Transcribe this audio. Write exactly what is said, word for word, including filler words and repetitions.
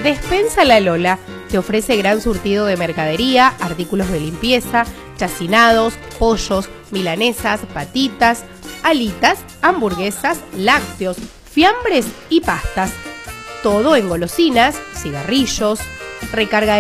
Despensa La Lola te ofrece gran surtido de mercadería, artículos de limpieza, chacinados, pollos, milanesas, patitas, alitas, hamburguesas, lácteos, fiambres y pastas. Todo en golosinas, cigarrillos, recarga